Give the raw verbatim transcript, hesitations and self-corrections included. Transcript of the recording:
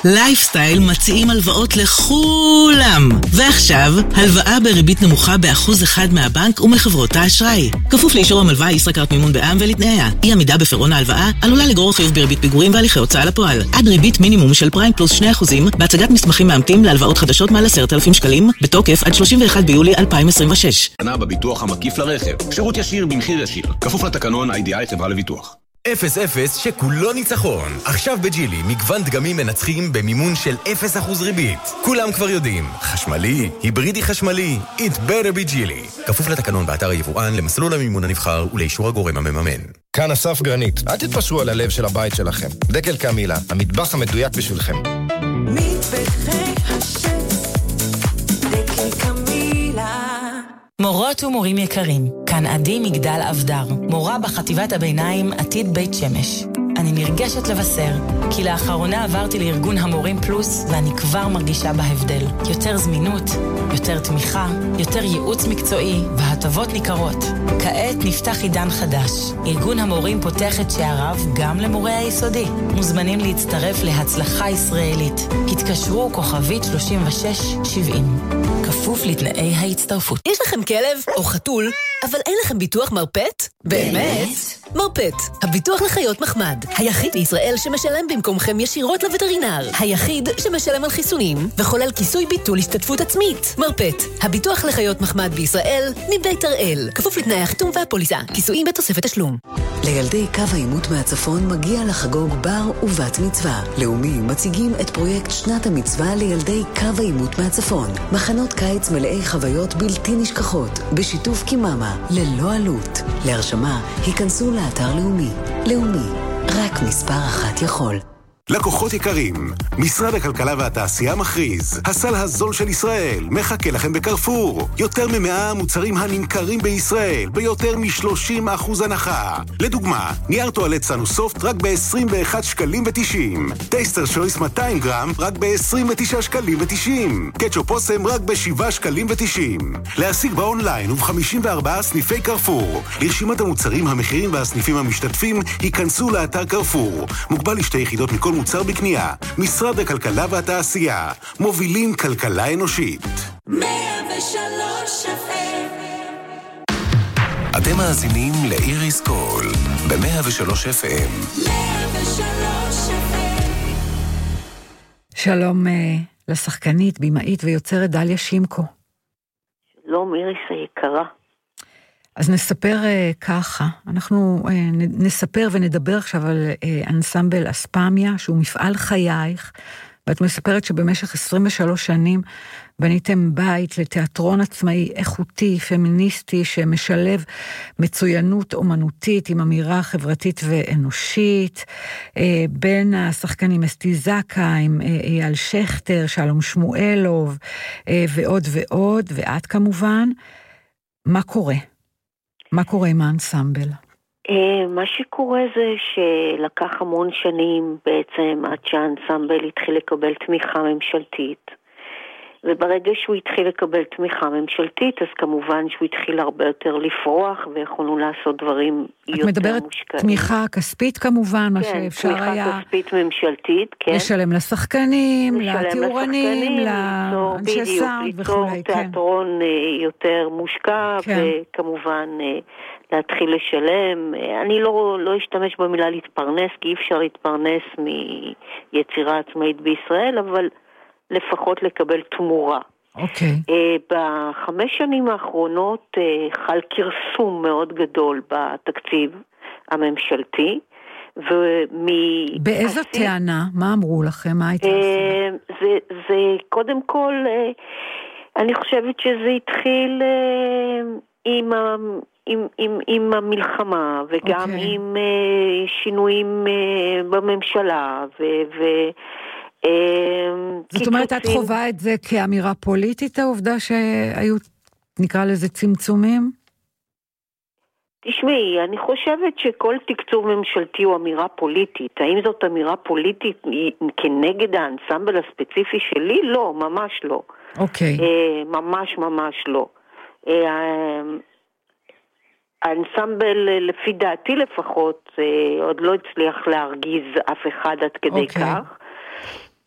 לייפסטייל מציעים הלוואות לכולם. ועכשיו, הלוואה בריבית נמוכה באחוז אחד מהבנק ומחברות האשראי. כפוף לאישור המלווה ישראכרט מימון בע"מ ולתנאיה. אי עמידה בפירעון ההלוואה עלולה לגרור חיוב בריבית פיגורים והליכי הוצאה לפועל. עד ריבית מינימום של פריים פלוס שני אחוזים בהצגת מסמכים מאמתים להלוואות חדשות מעל עשרת אלפים שקלים, בתוקף עד שלושים ואחד ביולי אלפיים עשרים ושש. ענה בביטוח המקיף לרכב. שירות ישיר במחיר ישיר. כפוף לתקנון איי די איי חברה לביטוח. אפס אפס שכולו ניצחון. עכשיו בג'ילי מגוון דגמים מנצחים במימון של אפס אחוז ריבית. כולם כבר יודעים, חשמלי, היברידי חשמלי, it better be ג'ילי. כפוף לתקנון באתר היבואן, למסלול המימון הנבחר ולאישור הגורם המממן. כאן אסף גרנית, אל תתפשרו על הלב של הבית שלכם. דקל קמילה, המטבח המדויק בשבילכם. מטבחי השף, דקל קמילה. מורות ומורים יקרים, כאן עדי מגדל אבדר, מורה בחטיבת הביניים עתיד בית שמש. אני נרגשת לבשר, כי לאחרונה עברתי לארגון המורים פלוס, ואני כבר מרגישה בהבדל. יותר זמינות, יותר תמיכה, יותר ייעוץ מקצועי, והטבות ניכרות. כעת נפתח עידן חדש. ארגון המורים פותח את שעריו גם למורי היסודי. מוזמנים להצטרף להצלחה ישראלית. התקשרו כוכבית שלושים ושש שבעים. כפוף לתנאי ההצטרפות. יש לכם כלב או חתול, אבל אין לכם ביטוח מרפט? באמת? מרפט, הביטוח לחיות מחמד. היחיד בישראל שמשלם במקומכם ישירות לווטרינר. היחיד שמשלם על חיסונים וחולל כיסוי ביטול השתתפות עצמית. מרפט, הביטוח לחיות מחמד בישראל, מבית הראל. כפוף לתנאי החיתום והפוליסה. כיסויים בתוספת תשלום. לילדי קו העימות מהצפון מגיע לחגוג בר ובת מצווה. לאומי מציגים את פרויקט שנת המצווה לילדי קו העימות מהצפון. מחנות קיץ מלאי חוויות בלתי נשכחות, בשיתוף קיממה, ללא עלות. להרשמה, היכנסו לאתר לאומי. לאומי, רק מספר אחת יכול. לקוחות יקרים, משרד הכלכלה והתעשייה מכריז, הסל הזול של ישראל מחכה לכם בקרפור. יותר ממאה מוצרים הנמכרים בישראל ביותר מ-שלושים אחוז הנחה. לדוגמה, נייר טואלט סנוסופט רק ב-עשרים ואחד שקלים ותשעים, טייסטר שויס מאתיים גרם רק ב-עשרים ותשעה שקלים ותשעים, קטשופ אוסם רק ב-שבעה שקלים ותשעים. להשיג באונליין וב-חמישים וארבעה סניפי קרפור. לרשימת המוצרים, המחירים והסניפים המשתתפים היכנסו לאתר קרפור. מוגבל לשתי יחידות מכל מוצר בקנייה. משרד הכלכלה והתעשייה, מובילים כלכלה אנושית. מאה ושלוש אף אם. אתם מאזינים לאיריס קול ב-מאה ושלוש אף אם. מאה ושלוש אף אם. שלום uh, לשחקנית, בימאית ויוצרת דליה שימקו. שלום איריס היקרה. אז נספר uh, ככה, אנחנו uh, נספר ונדבר עכשיו על uh, אנסמבל אספמיה, שהוא מפעל חייך, ואת מספרת שבמשך עשרים ושלוש שנים בניתם בית לתיאטרון עצמאי איכותי, פמיניסטי, שמשלב מצוינות אומנותית עם אמירה חברתית ואנושית, uh, בין השחקנים אסתי זקה, עם uh, אייל שכטר, שלום שמואלוב, uh, ועוד ועוד, ואת כמובן. מה קורה? מה קורה עם האנסמבל? מה שקורה זה שלקח המון שנים בעצם עד שהאנסמבל התחיל לקבל תמיכה ממשלתית, וברגע שהוא התחיל לקבל תמיכה ממשלתית אז כמובן שהוא התחיל הרבה יותר לפרוח ויכולנו לעשות דברים יותר מושקעים. את מדברת תמיכה כספית כמובן, מה כן, שאפשר היה... כן, תמיכה כספית ממשלתית, כן. לשלם לשחקנים, לתיאורנים, לאנשי סאונד וכו'. ליצור תיאטרון יותר מושקע, כן. וכמובן להתחיל לשלם. אני לא, לא אשתמש במילה להתפרנס, כי אי אפשר להתפרנס מיצירה עצמאית בישראל, אבל לפחות לקבל תמורה. אוקיי. Okay. Uh, בחמש שנים האחרונות uh, חל כרסום מאוד גדול בתקציב הממשלתי, ומ... באיזו עשי... טענה? מה אמרו לכם? מה הייתה עושה? Uh, זה, זה קודם כל, uh, אני חושבת שזה התחיל uh, עם, ה... עם, עם, עם המלחמה, וגם okay. עם uh, שינויים uh, בממשלה, ו... ו... זאת אומרת, את חובה את זה כאמירה פוליטית, העובדה שהיו, נקרא לזה, צמצומים? תשמעי, אני חושבת שכל תקצוב ממשלתי הוא אמירה פוליטית. האם זאת אמירה פוליטית כנגד האנסמבל הספציפי שלי? לא, ממש לא. אוקיי. ממש ממש לא. האנסמבל, לפי דעתי לפחות, עוד לא הצליח להרגיז אף אחד עד כדי כך.